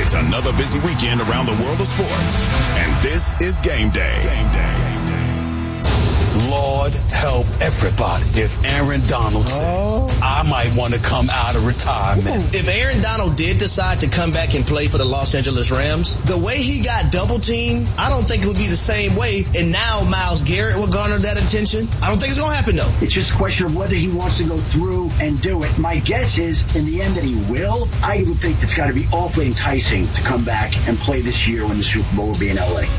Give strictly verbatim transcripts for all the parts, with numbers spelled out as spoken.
It's another busy weekend around the world of sports, and this is Game Day. Game Day. Lord help everybody if Aaron Donald said, oh. I might want to come out of retirement. If Aaron Donald did decide to come back and play for the Los Angeles Rams, the way he got double teamed, I don't think it would be the same way. And now Myles Garrett will garner that attention. I don't think it's going to happen, though. It's just a question of whether he wants to go through and do it. My guess is, in the end, that he will. I would think it's got to be awfully enticing to come back and play this year when the Super Bowl will be in L A.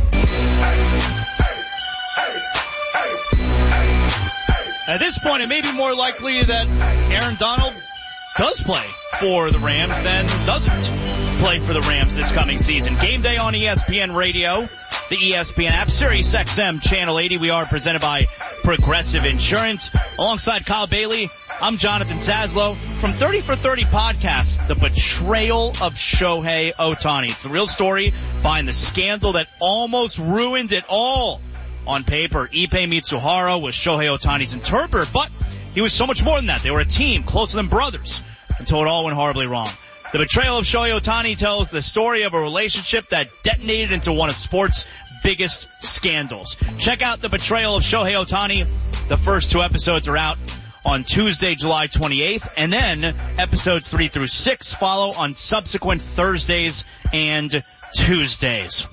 At this point, it may be more likely that Aaron Donald does play for the Rams than doesn't play for the Rams this coming season. Game Day on E S P N Radio, the E S P N app, Sirius X M Channel eighty. We are presented by Progressive Insurance. Alongside Kyle Bailey, I'm Jonathan Saslow. From thirty for thirty podcast, the betrayal of Shohei Ohtani. It's the real story behind the scandal that almost ruined it all. On paper, Ippei Mitsuhara was Shohei Ohtani's interpreter, but he was so much more than that. They were a team, closer than brothers, until it all went horribly wrong. The betrayal of Shohei Ohtani tells the story of a relationship that detonated into one of sports' biggest scandals. Check out The Betrayal of Shohei Ohtani. The first two episodes are out on Tuesday, July twenty-eighth, and then episodes three through six follow on subsequent Thursdays and Tuesdays.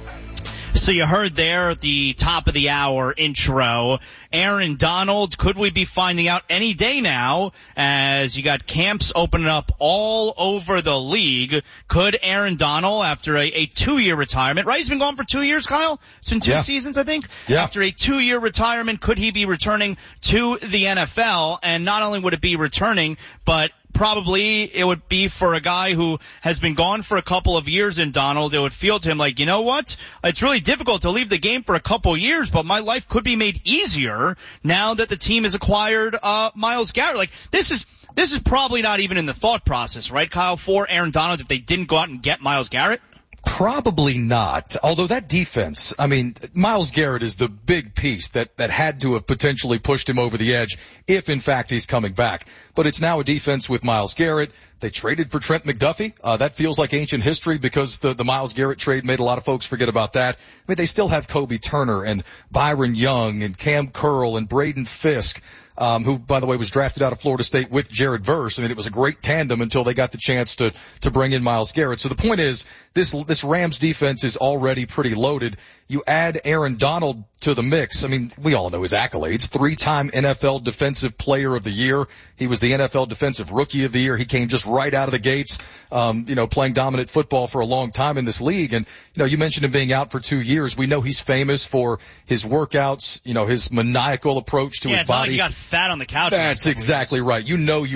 So you heard there at the top of the hour intro, Aaron Donald, could we be finding out any day now as you got camps opening up all over the league? Could Aaron Donald, after a, a two-year retirement, right? He's been gone for two years, Kyle? It's been two yeah. seasons, I think. Yeah. After a two-year retirement, could he be returning to the N F L? And not only would it be returning, but probably it would be for a guy who has been gone for a couple of years in Donald. It would feel to him like, you know what? It's really difficult to leave the game for a couple years, but my life could be made easier now that the team has acquired uh Myles Garrett. Like, this is this is probably not even in the thought process, right, Kyle, for Aaron Donald if they didn't go out and get Myles Garrett? Probably not. Although that defense, I mean, Myles Garrett is the big piece that, that had to have potentially pushed him over the edge if, in fact, he's coming back. But it's now a defense with Myles Garrett. They traded for Trent McDuffie. Uh, that feels like ancient history because the, the Myles Garrett trade made a lot of folks forget about that. I mean, they still have Kobe Turner and Byron Young and Cam Curl and Braden Fisk. Um, who, by the way, was drafted out of Florida State with Jared Verse. I mean, it was a great tandem until they got the chance to, to bring in Myles Garrett. So the point is, this, this Rams defense is already pretty loaded. You add Aaron Donald to the mix. I mean, we all know his accolades. Three-time N F L Defensive Player of the Year. He was the N F L Defensive Rookie of the Year. He came just right out of the gates, um, you know, playing dominant football for a long time in this league. And, you know, you mentioned him being out for two years. We know he's famous for his workouts, you know, his maniacal approach to yeah, his it's not body. like he got fat on the couch. That's exactly right. You know you